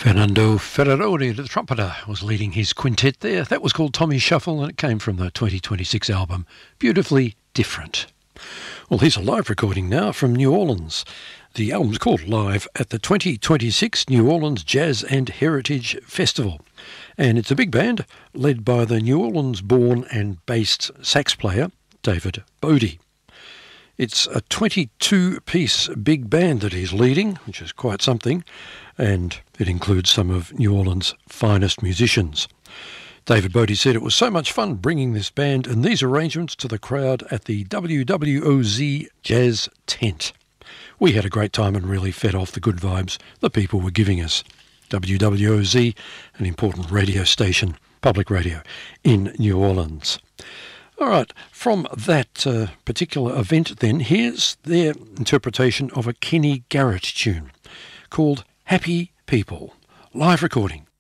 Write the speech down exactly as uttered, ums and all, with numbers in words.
Fernando Ferraroli, the trumpeter, was leading his quintet there. That was called Tommy Shuffle, and it came from the twenty twenty-six album, Beautifully Different. Well, here's a live recording now from New Orleans. The album's called Live at the twenty twenty-six New Orleans Jazz and Heritage Festival. And it's a big band led by the New Orleans-born and based sax player, David Bodie. It's a twenty-two piece big band that he's leading, which is quite something, and it includes some of New Orleans' finest musicians. David Bodie said it was so much fun bringing this band and these arrangements to the crowd at the W W O Z Jazz Tent. We had a great time and really fed off the good vibes the people were giving us. W W O Z, an important radio station, public radio, in New Orleans. All right, from that uh, particular event then, here's their interpretation of a Kenny Garrett tune called Happy People. Live recording.